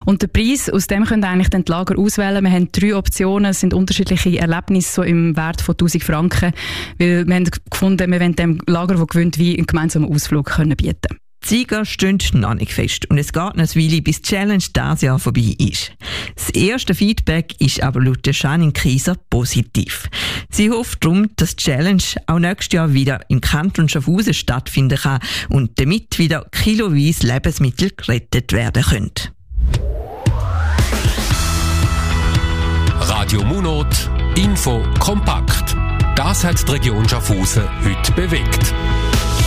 Und der Preis, aus dem können eigentlich dann die Lager auswählen. Wir haben 3 Optionen, es sind unterschiedliche Erlebnisse so im Wert von 1000 Franken, weil wir haben gefunden, wir wollen dem Lager, das gewinnt, wie einen gemeinsamen Ausflug können bieten. Die Sieger stehen noch nicht fest und es geht noch eine Weile, bis die Challenge dieses Jahr vorbei ist. Das erste Feedback ist aber laut Janine Kieser positiv. Sie hofft darum, dass die Challenge auch nächstes Jahr wieder im Kanton Schaffhausen stattfinden kann und damit wieder kiloweise Lebensmittel gerettet werden können. Radio Munot, Info kompakt. Das hat die Region Schaffhausen heute bewegt.